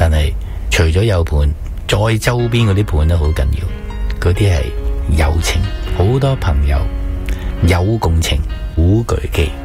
但係除咗有伴，再周邊嗰啲伴都好緊要，嗰啲係友情，好多朋友有共情，無懼忌。